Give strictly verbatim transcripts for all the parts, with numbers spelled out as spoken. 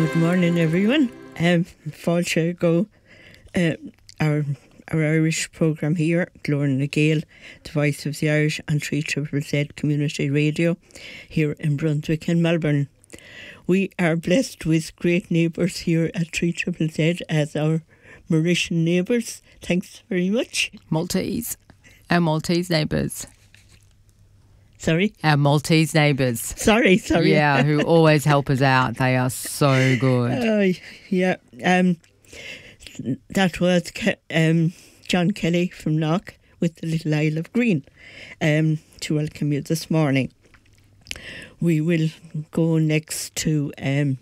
Good morning, everyone. Um, Fáilte go uh, our our Irish programme here, Gloria na Gael, the Voice of the Irish, on three Z Z Z Community Radio here in Brunswick and Melbourne. We are blessed with great neighbours here at three Z Z Z as our Mauritian neighbours. Thanks very much. Maltese. Our Maltese neighbours. Sorry? Our Maltese neighbours. Sorry, sorry. Yeah, who always help us out. They are so good. Uh, yeah. Um, that was Ke- um, John Kelly from Knock with the Little Isle of Green um, to welcome you this morning. We will go next to um,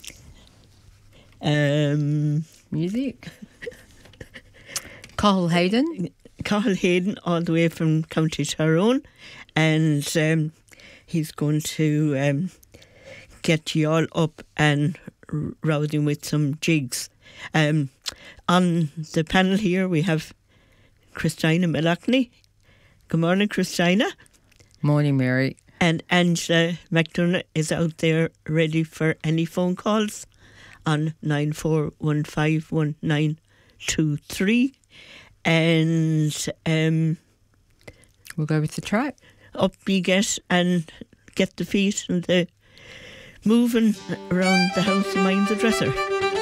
um, music. Cathal Hayden. Cathal Hayden, all the way from County Tyrone, and um, he's going to um, get you all up and r- rowing with some jigs. Um, on the panel here we have Christina Malachny. Good morning, Christina. Morning, Mary. And Angela McDonough is out there ready for any phone calls on nine four one five one nine two three. And um, we'll go with the track. Up we get and get the feet and the moving around the house and mind the dresser.